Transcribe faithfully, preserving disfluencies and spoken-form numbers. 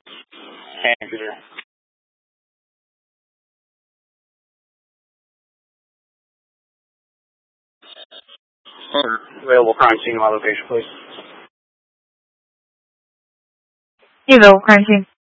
Thank you, sir. Or available crime scene at my location, please. Available crime scene.